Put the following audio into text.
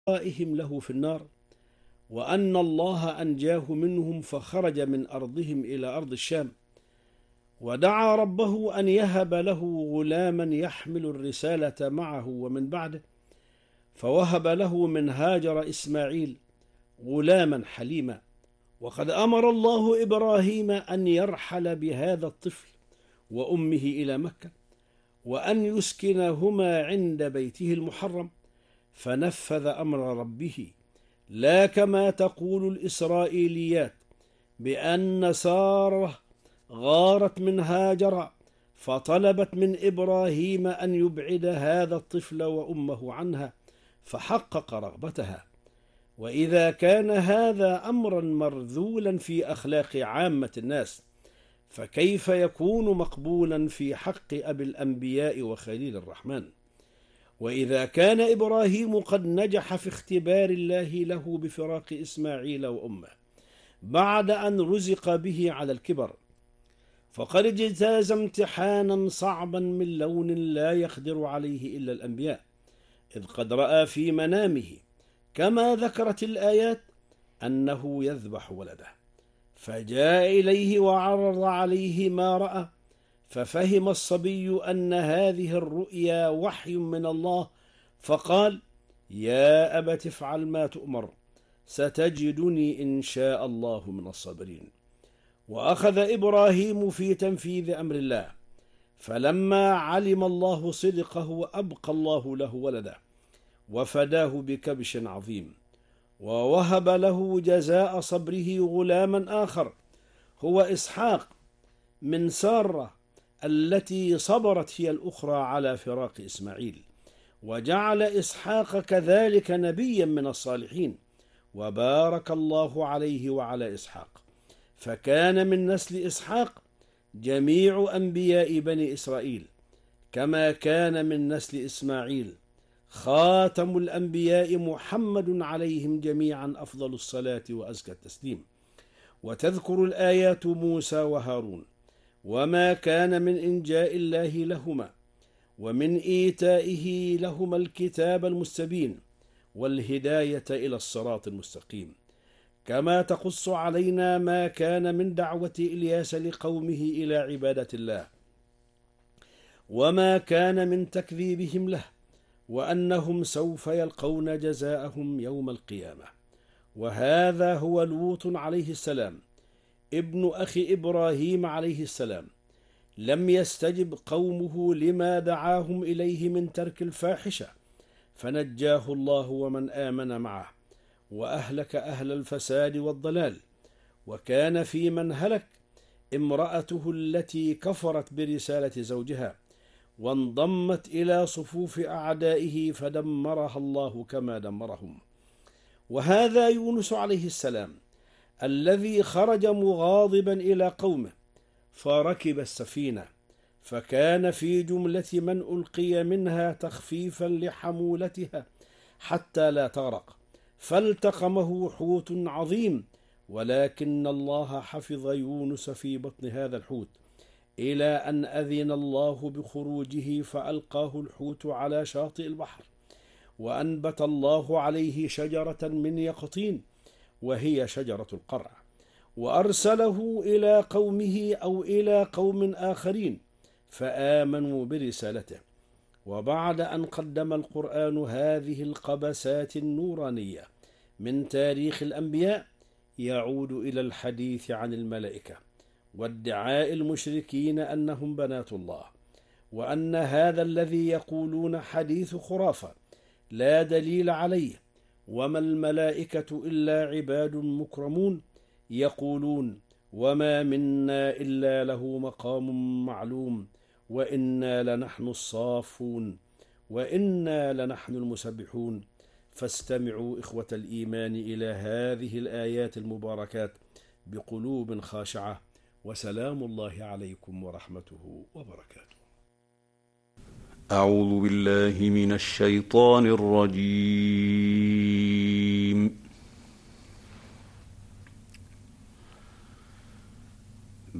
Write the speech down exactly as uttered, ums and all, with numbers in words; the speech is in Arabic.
بقائهم له في النار، وأن الله أنجاه منهم فخرج من أرضهم إلى أرض الشام، ودعا ربه أن يهب له غلاما يحمل الرسالة معه ومن بعده، فوهب له من هاجر إسماعيل غلاما حليما. وقد أمر الله إبراهيم أن يرحل بهذا الطفل وأمه إلى مكة، وأن يسكنهما عند بيته المحرم، فنفذ أمر ربه، لا كما تقول الإسرائيليات بأن سارة غارت من هاجر فطلبت من إبراهيم أن يبعد هذا الطفل وأمه عنها فحقق رغبتها. وإذا كان هذا أمرا مرذولا في أخلاق عامة الناس، فكيف يكون مقبولا في حق أبي الأنبياء وخليل الرحمن؟ وإذا كان إبراهيم قد نجح في اختبار الله له بفراق إسماعيل وأمه بعد أن رزق به على الكبر، فقد اجتاز امتحانا صعبا من لون لا يقدر عليه إلا الأنبياء، إذ قد رأى في منامه كما ذكرت الآيات أنه يذبح ولده، فجاء إليه وعرض عليه ما رأى، ففهم الصبي أن هذه الرؤيا وحي من الله، فقال: يا أبت افعل ما تؤمر، ستجدني إن شاء الله من الصابرين. وأخذ إبراهيم في تنفيذ أمر الله، فلما علم الله صدقه أبقى الله له ولده وفداه بكبش عظيم، ووهب له جزاء صبره غلاما آخر هو إسحاق من سارة التي صبرت هي الأخرى على فراق إسماعيل، وجعل إسحاق كذلك نبيا من الصالحين، وبارك الله عليه وعلى إسحاق، فكان من نسل إسحاق جميع أنبياء بني إسرائيل، كما كان من نسل إسماعيل خاتم الأنبياء محمد عليهم جميعا أفضل الصلاة وأزكى التسليم. وتذكر الآيات موسى وهارون وما كان من إنجاء الله لهما ومن إيتائه لهما الكتاب المستبين والهداية إلى الصراط المستقيم، كما تقص علينا ما كان من دعوة إلياس لقومه إلى عبادة الله، وما كان من تكذيبهم له، وأنهم سوف يلقون جزاءهم يوم القيامة. وهذا هو لوط عليه السلام ابن أخي إبراهيم عليه السلام. لم يستجب قومه لما دعاهم إليه من ترك الفاحشة، فنجاه الله ومن آمن معه، وأهلك أهل الفساد والضلال. وكان في من هلك امرأته التي كفرت برسالة زوجها وانضمت إلى صفوف أعدائه فدمرها الله كما دمرهم. وهذا يونس عليه السلام الذي خرج مغاضبا إلى قومه فركب السفينة، فكان في جملة من ألقي منها تخفيفا لحمولتها حتى لا تغرق، فالتقمه حوت عظيم، ولكن الله حفظ يونس في بطن هذا الحوت إلى أن أذن الله بخروجه، فألقاه الحوت على شاطئ البحر، وأنبت الله عليه شجرة من يقطين وهي شجرة القرع، وأرسله إلى قومه أو إلى قوم آخرين فآمنوا برسالته. وبعد أن قدم القرآن هذه القبسات النورانية من تاريخ الأنبياء، يعود إلى الحديث عن الملائكة وادعاء المشركين أنهم بنات الله، وأن هذا الذي يقولون حديث خرافة لا دليل عليه، وما الملائكة إلا عباد مكرمون، يقولون: وما منا إلا له مقام معلوم، وإنا لنحن الصافون، وإنا لنحن المسبحون. فاستمعوا إخوة الإيمان إلى هذه الآيات المباركات بقلوب خاشعة، وسلام الله عليكم ورحمته وبركاته. أعوذ بالله من الشيطان الرجيم.